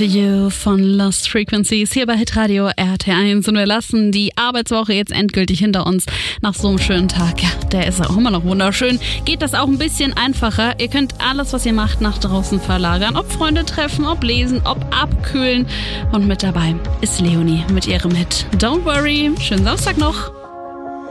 to You von Lost Frequencies hier bei Hitradio RT1 und wir lassen die Arbeitswoche jetzt endgültig hinter uns nach so einem schönen Tag. Ja, der ist auch immer noch wunderschön. Geht das auch ein bisschen einfacher. Ihr könnt alles, was ihr macht, nach draußen verlagern. Ob Freunde treffen, ob lesen, ob abkühlen. Und mit dabei ist Leonie mit ihrem Hit Don't Worry. Schönen Samstag noch.